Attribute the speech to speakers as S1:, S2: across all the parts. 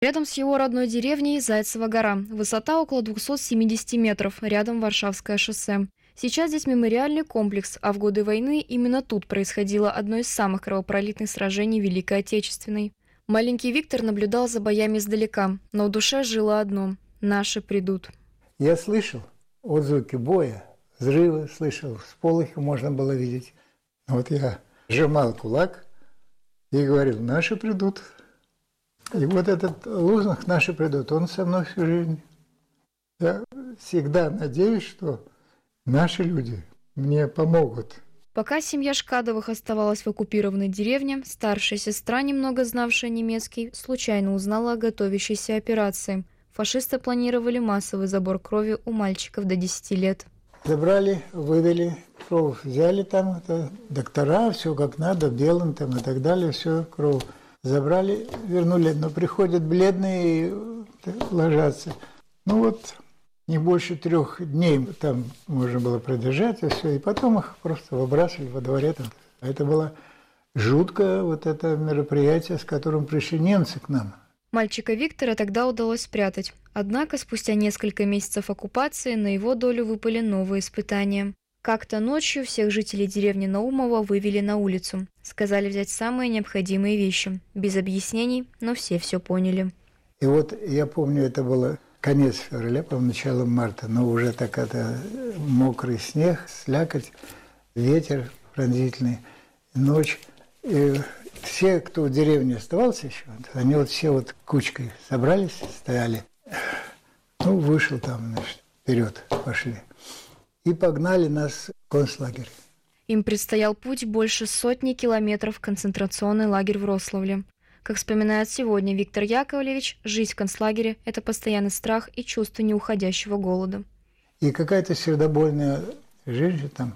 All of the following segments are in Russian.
S1: Рядом с его родной деревней Зайцева гора. Высота около 270 метров, рядом Варшавское шоссе. Сейчас здесь мемориальный комплекс, а в годы войны именно тут происходило одно из самых кровопролитных сражений Великой Отечественной. Маленький Виктор наблюдал за боями издалека, но в душе жило одно – наши придут.
S2: Я слышал отзвуки боя, взрывы слышал, всполохи можно было видеть. Вот я сжимал кулак и говорил: наши придут. И вот этот лозунг «наши придут», он со мной всю жизнь. Я всегда надеюсь, что наши люди мне помогут.
S1: Пока семья Шкадовых оставалась в оккупированной деревне, старшая сестра, немного знавшая немецкий, случайно узнала о готовящейся операции. Фашисты планировали массовый забор крови у мальчиков до 10 лет.
S2: Забрали, выдали кровь, взяли там это, доктора, все как надо, белым там и так далее, все, кровь. Забрали, вернули, но приходят бледные и ложатся. Ну вот, не больше 3 дней там можно было продержать, и все. И потом их просто выбрасывали во дворе. Это было жуткое вот это мероприятие, с которым пришли немцы к нам.
S1: Мальчика Виктора тогда удалось спрятать. Однако спустя несколько месяцев оккупации на его долю выпали новые испытания. Как-то ночью всех жителей деревни Наумова вывели на улицу. Сказали взять самые необходимые вещи. Без объяснений, но все поняли.
S2: И вот я помню, это было конец февраля, по-моему, начало марта, но уже так это мокрый снег, слякоть, ветер пронзительный, ночь. И все, кто в деревне оставался еще, они вот все вот кучкой собрались, стояли. Ну, вышел там, значит, вперед пошли. И погнали нас в концлагерь.
S1: Им предстоял путь больше 100 километров в концентрационный лагерь в Рославле. Как вспоминает сегодня Виктор Яковлевич, жизнь в концлагере – это постоянный страх и чувство неуходящего голода.
S2: И какая-то сердобольная женщина там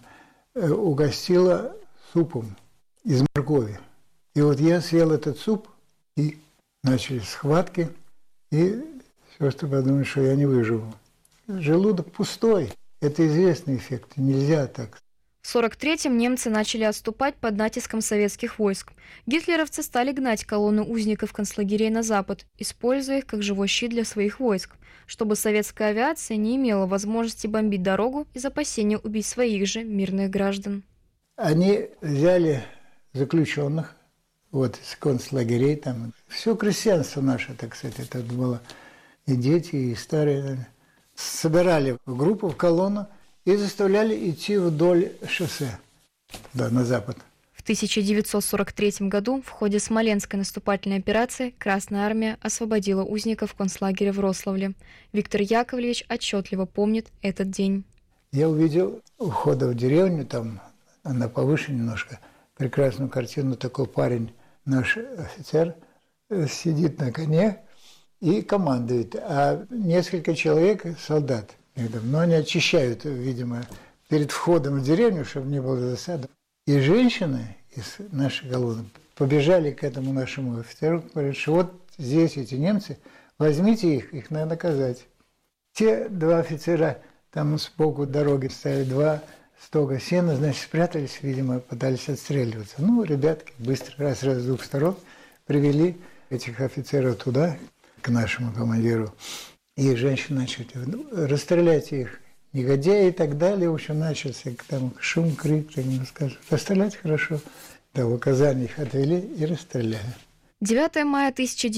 S2: угостила супом из моркови. И вот я съел этот суп, и начались схватки, и сестры подумали, что я не выживу. Желудок пустой. Это известный эффект, нельзя так.
S1: В 1943-м немцы начали отступать под натиском советских войск. Гитлеровцы стали гнать колонны узников концлагерей на запад, используя их как живой щит для своих войск, чтобы советская авиация не имела возможности бомбить дорогу из опасения убить своих же мирных граждан.
S2: Они взяли заключенных вот, из концлагерей, там все крестьянство наше, так сказать, это было и дети, и старые. Собирали в группу, в колонну и заставляли идти вдоль шоссе, да, на запад.
S1: В 1943 году в ходе Смоленской наступательной операции Красная Армия освободила узников концлагеря в Рославле. Виктор Яковлевич отчетливо помнит этот день.
S2: Я увидел у входа в деревню, там она повыше немножко, прекрасную картину, такой парень, наш офицер, сидит на коне и командует, а несколько человек, солдат, но они очищают, видимо, перед входом в деревню, чтобы не было засады. И женщины из нашей колонны побежали к этому нашему офицеру, говорят, что вот здесь эти немцы, возьмите их надо наказать. Те 2 офицера там сбоку дороги стояли, 2 стога сена, значит, спрятались, видимо, пытались отстреливаться. Ну, ребятки быстро, раз с 2 сторон привели этих офицеров туда, к нашему командиру. И женщины начали: расстреляйте их, негодяи и так далее. В общем, начался там шум, крик, скажем, расстрелять хорошо. Да, в указании их отвели и расстреляли.
S1: 9 мая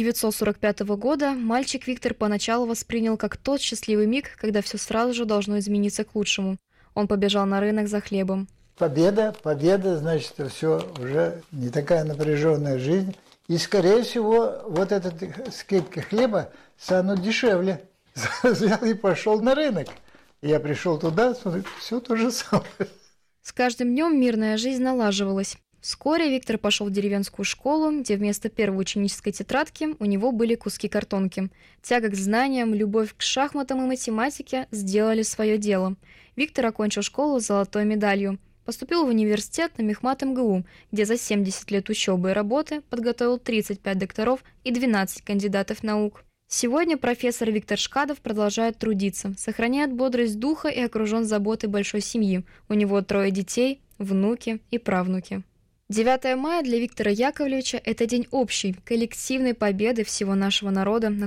S1: 1945 года мальчик Виктор поначалу воспринял как тот счастливый миг, когда все сразу же должно измениться к лучшему. Он побежал на рынок за хлебом.
S2: Победа, значит, все уже не такая напряженная жизнь. И, скорее всего, вот этот скидки хлеба станут дешевле. Взял и пошел на рынок. Я пришел туда, смотрю, все то же самое.
S1: С каждым днем мирная жизнь налаживалась. Вскоре Виктор пошел в деревенскую школу, где вместо первой ученической тетрадки у него были куски картонки. Тяга к знаниям, любовь к шахматам и математике сделали свое дело. Виктор окончил школу с золотой медалью. Поступил в университет на Мехмат МГУ, где за 70 лет учебы и работы подготовил 35 докторов и 12 кандидатов наук. Сегодня профессор Виктор Шкадов продолжает трудиться, сохраняет бодрость духа и окружен заботой большой семьи. У него 3 детей, внуки и правнуки. 9 мая для Виктора Яковлевича – это день общей, коллективной победы всего нашего народа над